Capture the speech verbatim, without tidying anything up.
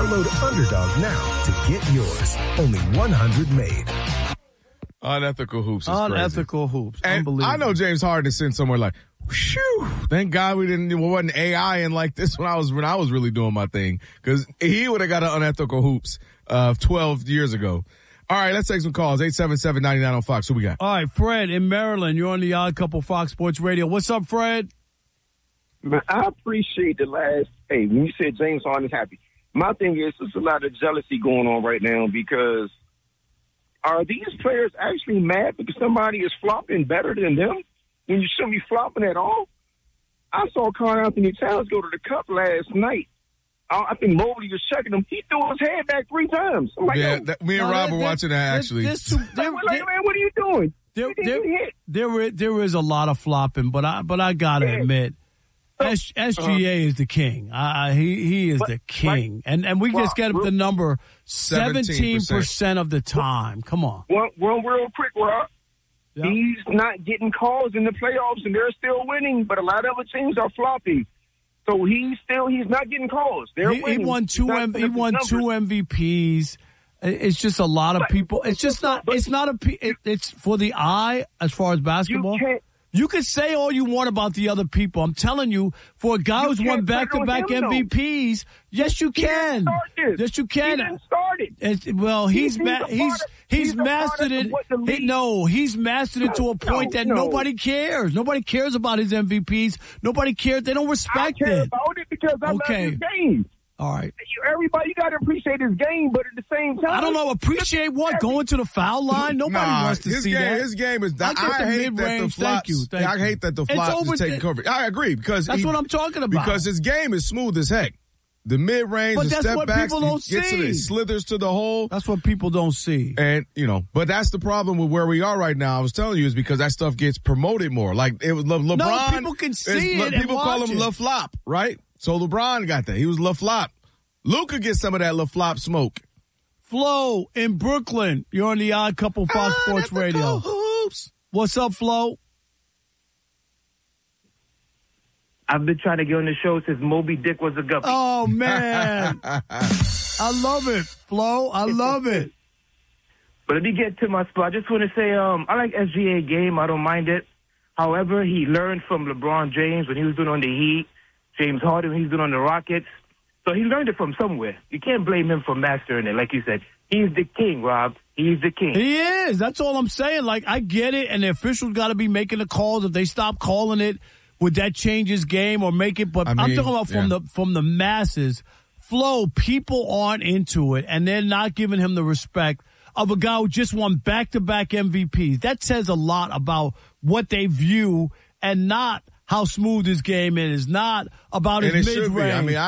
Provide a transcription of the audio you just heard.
Download Underdog now to get yours. Only one hundred made. Unethical hoops is Unethical crazy. hoops. And Unbelievable. I know James Harden is sent somewhere like, whew, thank God we didn't, it wasn't A I and like this when I was, when I was really doing my thing. Cause he would have got an unethical hoops, uh, twelve years ago. All right, let's take some calls. eight seven seven, nine nine on Fox. Who we got? All right, Fred in Maryland. You're on the Odd Couple Fox Sports Radio. What's up, Fred? Man, I appreciate the last, hey, when you said James Harden is happy. My thing is, there's a lot of jealousy going on right now because are these players actually mad because somebody is flopping better than them when you shouldn't be flopping at all? I saw Karl Anthony Towns go to the cup last night. I, I think Mobley was checking him. He threw his head back three times. I'm like, yeah, oh, that, me and no, Rob that- were that- watching that, actually. This, this, there, like, like, man, what are you doing? There, You didn't there, get hit. there, is- there is a lot of flopping, but I, but I gotta Yeah. admit, S, SGA Uh-huh. is the king. Uh, he, he is But- the king. right. And, and we Well, just get real- the number seventeen percent of the time. Come on. One, one real quick, Rob. Yeah. He's not getting calls in the playoffs, and they're still winning, but a lot of other teams are flopping. So he's still he's not getting calls. They're He, he winning. won two. He's not M, putting he up his won numbers. two M V Ps. It's just a lot of But- people. It's just not. but- It's not a. P- It, it's for the eye as far as basketball. You can't. You can say all you want about the other people. I'm telling you, for a guy You who's won can't back put to it back on him, M V Ps, yes, you He didn't can. start this. Yes, you can. He didn't start it. It's, well, he's He's- ma- he's a he's product- he's he's a mastered product it. of what the He, league- no, he's mastered it to a point No, that no. nobody cares. Nobody cares about his M V Ps. Nobody cares. They don't I respect care it. about it because I Okay. love his game. All right. You, everybody, you got to appreciate his game, but at the same time, I don't know. Appreciate what? Going to the foul line? Nobody Nah, wants to his see game, that. His game is. I I, get the hate that the mid-range. flops. Thank you, thank I you. hate that the It's flops over is taking the- coverage. I agree because That's he- what I'm talking about. Because his game is smooth as heck. The mid range, But the that's step what backs, people he don't gets to the, see. slithers to the hole. That's what people don't see. And, you know, but that's the problem with where we are right now. I was telling you is because that stuff gets promoted more. Like it was Le- LeBron. No, people can see it's- it and People call watch him it. Le Flop, right? So LeBron got that. He was Le Flop. Luka gets some of that Le Flop smoke. Flo in Brooklyn. You're on the Odd Couple Fox Sports Radio. Hoops. What's up, Flo? I've been trying to get on the show since Moby Dick was a guppy. Oh, man. I love it, Flo. I love it. But let me get to my spot. I just want to say um, I like S G A game. I don't mind it. However, he learned from LeBron James when he was doing on the Heat, James Harden when he was doing on the Rockets. So he learned it from somewhere. You can't blame him for mastering it. Like you said, he's the king, Rob. He's the king. He is. That's all I'm saying. Like, I get it, and the officials got to be making the calls. If they stop calling it, would that change his game or make it? But I I'm mean, talking about from yeah. the from the masses. Flo, people aren't into it, and they're not giving him the respect of a guy who just won back-to-back M V Ps. That says a lot about what they view and not how smooth his game is, not about And his it should be. mid-range. I mean,